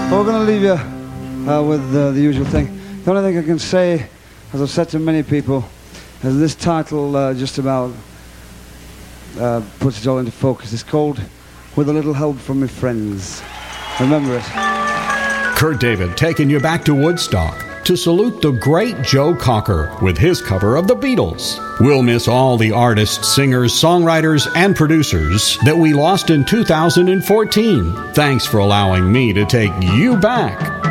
We're going to leave you with the usual thing. The only thing I can say, as I've said to many people, is this title just about puts it all into focus. It's called With a Little Help from My Friends. Remember it. Kurt David taking you back to Woodstock to salute the great Joe Cocker with his cover of the Beatles. We'll miss all the artists, singers, songwriters, and producers that we lost in 2014. Thanks for allowing me to take you back.